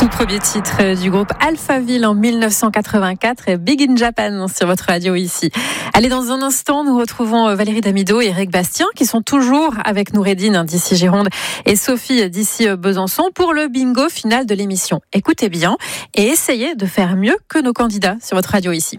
Tout premier titre du groupe Alphaville en 1984, Big in Japan sur votre radio ici. Allez, dans un instant, nous retrouvons Valérie Damido et Eric Bastien qui sont toujours avec Noureddine d'ici Gironde et Sophie d'ici Besançon pour le bingo final de l'émission. Écoutez bien et essayez de faire mieux que nos candidats sur votre radio ici.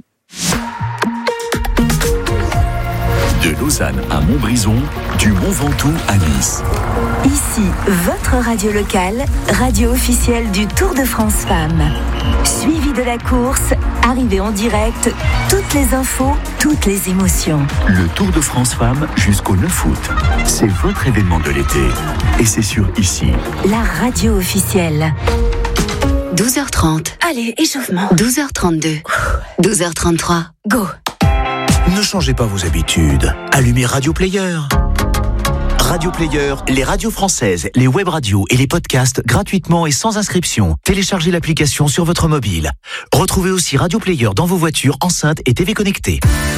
De Lausanne à Montbrison, du Mont Ventoux à Nice. Ici, votre radio locale, radio officielle du Tour de France Femmes. Suivi de la course, arrivée en direct, toutes les infos, toutes les émotions. Le Tour de France Femmes jusqu'au 9 août. C'est votre événement de l'été. Et c'est sur ici. La radio officielle. 12h30. Allez, échauffement. 12h32. 12h33. Go. Ne changez pas vos habitudes. Allumez Radio Player. Radio Player, les radios françaises, les web radios et les podcasts gratuitement et sans inscription. Téléchargez l'application sur votre mobile. Retrouvez aussi Radio Player dans vos voitures, enceintes et TV connectées.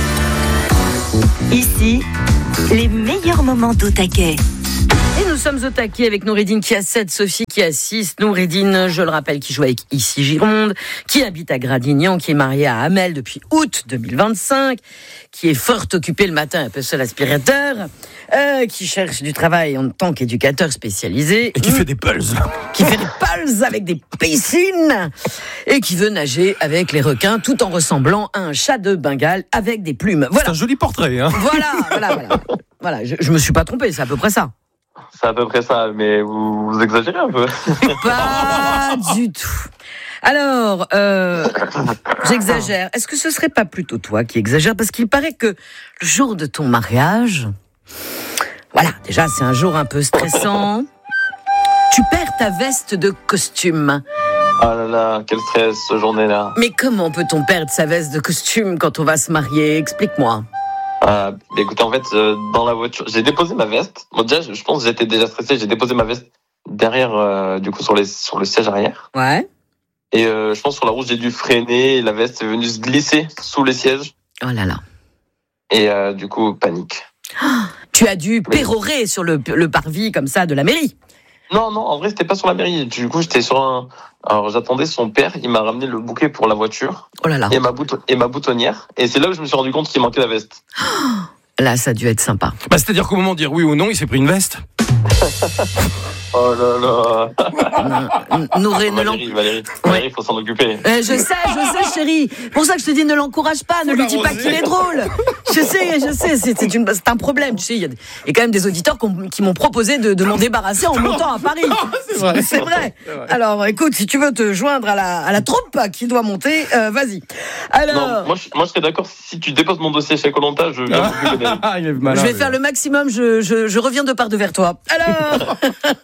Ici, les meilleurs moments d'au taquet. Et nous sommes au taquet avec Noureddine qui a 7, Sophie qui a 6. Noureddine, je le rappelle, qui joue avec ici Gironde, qui habite à Gradignan, qui est mariée à Amel depuis août 2025, qui est fort occupée le matin, un peu seul aspirateur, qui cherche du travail en tant qu'éducateur spécialisé. Et qui fait des pulls. Qui fait des pulls avec des piscines. Et qui veut nager avec les requins tout en ressemblant à un chat de Bengale avec des plumes. Voilà. C'est un joli portrait, hein. Voilà, je me suis pas trompé, c'est à peu près ça. C'est à peu près ça, mais vous exagérez un peu. Pas du tout. Alors, j'exagère. Est-ce que ce serait pas plutôt toi qui exagères ? Parce qu'il paraît que le jour de ton mariage, voilà, déjà c'est un jour un peu stressant. Tu perds ta veste de costume. Ah là là, quel stress, cette journée-là. Mais comment peut-on perdre sa veste de costume quand on va se marier ? Explique-moi. Écoutez, en fait, dans la voiture, j'ai déposé ma veste. Bon, déjà, je pense que j'étais déjà stressé. J'ai déposé ma veste derrière, du coup, sur le siège arrière. Ouais. Et je pense sur la route, j'ai dû freiner. Et la veste est venue se glisser sous les sièges. Oh là là. Et du coup, panique. Tu as dû pérorer sur le parvis comme ça de la mairie. Non, en vrai, c'était pas sur la mairie. Du coup, j'étais sur Alors, j'attendais son père. Il m'a ramené le bouquet pour la voiture. Oh là là. Et ma boutonnière. Et c'est là où je me suis rendu compte qu'il manquait la veste. Là, ça a dû être sympa. C'est-à-dire qu'au moment de dire oui ou non, il s'est pris une veste. Oh là là. Valérie, il faut s'en occuper. Je sais, chérie. Pour ça que je te dis, ne l'encourage pas, ne lui dis pas qu'il est drôle. Je sais, c'est un problème. Tu sais, il y a quand même des auditeurs qui m'ont proposé de m'en débarrasser en montant à Paris. C'est vrai. Alors, écoute, si tu veux te joindre à la troupe qui doit monter, vas-y. Alors, non, moi, je serais d'accord si tu déposes mon dossier chez Koh-Lanta, je viens je vais faire le maximum. Je reviens de part de vers toi. Alors.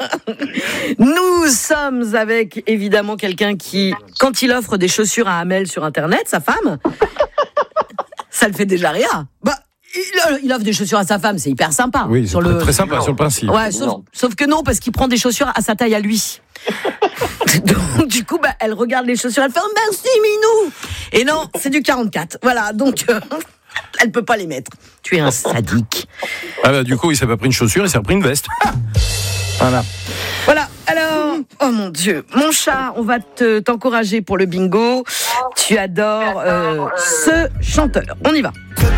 Nous sommes avec évidemment quelqu'un qui, quand il offre des chaussures à Amel sur Internet, sa femme, ça le fait déjà rire. Il offre des chaussures à sa femme, c'est hyper sympa. Oui, c'est très sympa sur le principe. Ouais, sauf que non, parce qu'il prend des chaussures à sa taille à lui. Donc du coup, elle regarde les chaussures, elle fait « Merci Minou !» Et non, c'est du 44. Voilà, donc elle peut pas les mettre. Tu es un sadique. Du coup, il s'est pas pris une chaussure, il s'est pris une veste. Voilà, alors, oh mon Dieu, mon chat, on va t'encourager pour le bingo. Tu adores ce chanteur. On y va.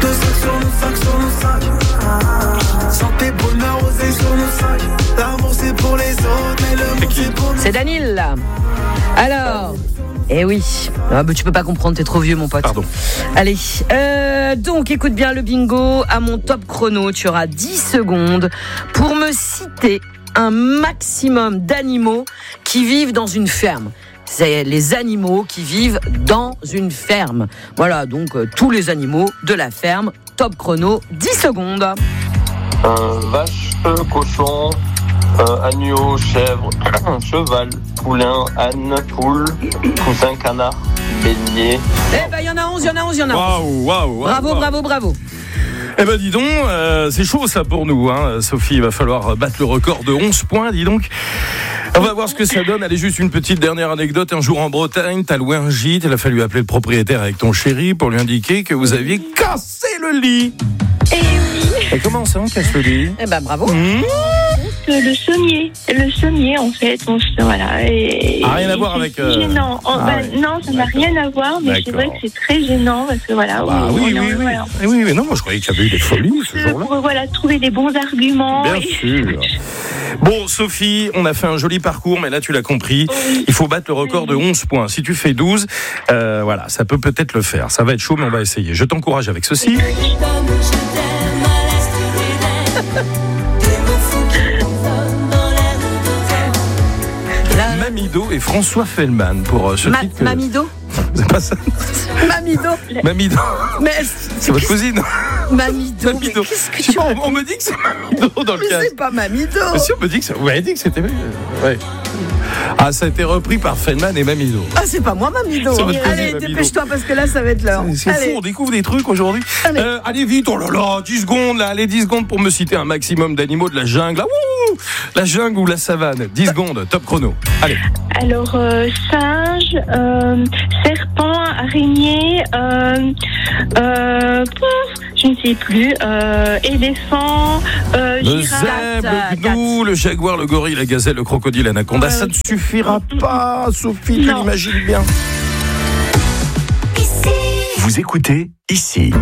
C'est Daniel. Alors, oui. Tu peux pas comprendre, t'es trop vieux, mon pote. Pardon. Allez, donc écoute bien le bingo. À mon top chrono, tu auras 10 secondes pour me citer un maximum d'animaux qui vivent dans une ferme. C'est les animaux qui vivent dans une ferme. Voilà, donc tous les animaux de la ferme. Top chrono, 10 secondes. Vache, cochon, agneau, chèvre, cheval, poulain, âne, poule, poussin, canard, bélier. Il y en a 11. Waouh. Bravo. Dis donc, c'est chaud ça pour nous, hein. Sophie, il va falloir battre le record de 11 points, dis donc. On va voir ce que ça donne. Allez, juste une petite dernière anecdote. Un jour en Bretagne, t'as loué un gîte. Il a fallu appeler le propriétaire avec ton chéri pour lui indiquer que vous aviez cassé le lit. Eh oui. Et comment ça, on casse le lit ? Bravo. le sommier en fait. Voilà. Et rien à voir avec. Gênant. Non, ça n'a rien à voir, mais c'est vrai que c'est très gênant parce que voilà. Oui, non, moi je croyais qu'il y avait eu des folies ce jour-là. Pour trouver des bons arguments. Bien sûr. Bon, Sophie, on a fait un joli parcours, mais là tu l'as compris, il faut battre le record de 11 points. Si tu fais 12, voilà, ça peut peut-être le faire. Ça va être chaud, mais on va essayer. Je t'encourage avec ceci. Mamido et François Fellman pour ce titre. Mamido. C'est pas ça. Mamido. Mais c'est votre cousine. Mamido. Qu'est-ce que tu on me dit que c'est Mamido dans le cas. Mais c'est pas Mamido. Mais si on me dit que vous m'avez dit que c'était. Ouais. Ah, ça a été repris par Fellman et Mamido. Ah, c'est pas moi Mamido. Allez, dépêche-toi parce que là ça va être l'heure. C'est fou, on découvre des trucs aujourd'hui. Allez vite, oh là là, 10 secondes là, allez 10 secondes pour me citer un maximum d'animaux de la jungle. Là, la jungle ou la savane. 10 secondes, top chrono. Allez. Alors, singe, serpent, araignée, je ne sais plus, éléphant, le girafe. zèbre, le gnou, le jaguar, le gorille, la gazelle, le crocodile, l'anaconda. Ça ne suffira pas, Sophie, tu l'imagines bien. Vous écoutez ici.